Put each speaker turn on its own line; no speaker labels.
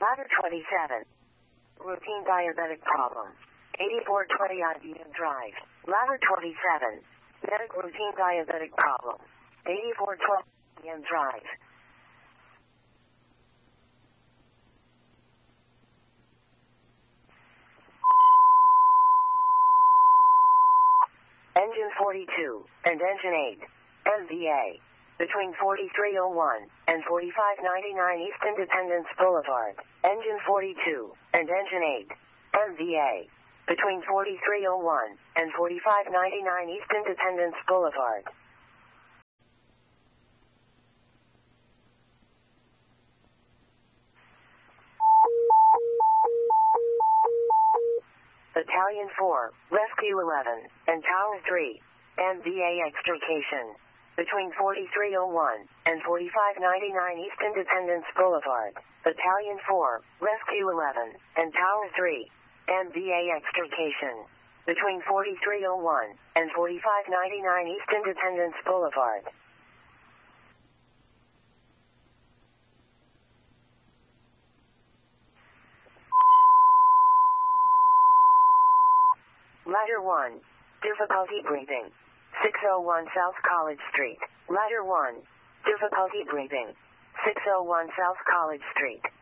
Ladder 27. Routine diabetic problem. 8420 on Union Drive. Ladder 27. Medic routine diabetic problem. 8420 Union Drive. Engine 42 and Engine 8. MVA. Between 4301 and 4599 East Independence Boulevard. Engine 42 and Engine 8. MVA. Between 4301 and 4599 East Independence Boulevard. Battalion 4, Rescue 11, and Tower 3, MVA extrication. Between 4301 and 4599 East Independence Boulevard. Battalion 4, Rescue 11, and Tower 3, MVA extrication. Between 4301 and 4599 East Independence Boulevard. Ladder 1. Difficulty breathing. 601 South College Street. Ladder 1. Difficulty breathing. 601 South College Street.